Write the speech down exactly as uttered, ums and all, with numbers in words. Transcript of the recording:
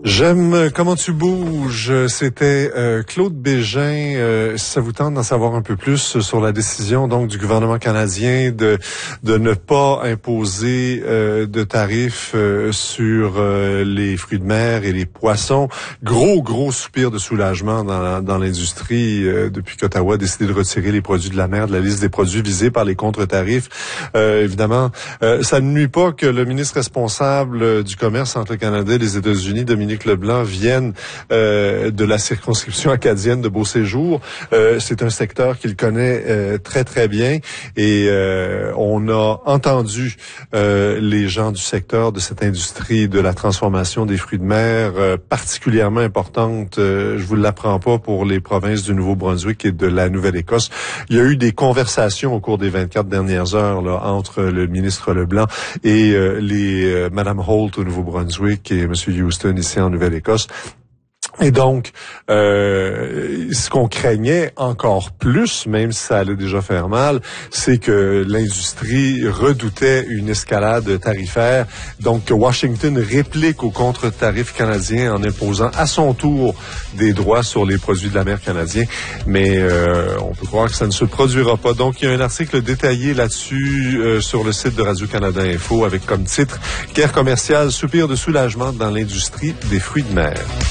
J'aime comment tu bouges. C'était euh, Claude Bégin. Euh, si ça vous tente d'en savoir un peu plus sur la décision donc du gouvernement canadien de de ne pas imposer euh, de tarifs euh, sur euh, les fruits de mer et les poissons, gros gros soupir de soulagement dans dans l'industrie euh, depuis qu'Ottawa a décidé de retirer les produits de la mer de la liste des produits visés par les contre-tarifs. Euh, évidemment, euh, ça ne nuit pas que le ministre responsable du commerce entre le Canada et les États-Unis, Dominique Leblanc, viennent euh, de la circonscription acadienne de Beauséjour. Euh, c'est un secteur qu'il connaît euh, très, très bien et euh, on a entendu euh, les gens du secteur de cette industrie de la transformation des fruits de mer, euh, particulièrement importante, euh, je vous l'apprends pas, pour les provinces du Nouveau-Brunswick et de la Nouvelle-Écosse. Il y a eu des conversations au cours des vingt-quatre dernières heures là, entre le ministre Leblanc et euh, les euh, Madame Holt au Nouveau-Brunswick et Monsieur Houston ici en Nouvelle-Écosse. Et donc, euh, ce qu'on craignait encore plus, même si ça allait déjà faire mal, c'est que l'industrie redoutait une escalade tarifaire. Donc, que Washington réplique aux contre-tarifs canadiens en imposant à son tour des droits sur les produits de la mer canadiens. Mais euh, on peut croire que ça ne se produira pas. Donc, il y a un article détaillé là-dessus euh, sur le site de Radio-Canada Info avec comme titre « Guerre commerciale, soupir de soulagement dans l'industrie des fruits de mer ».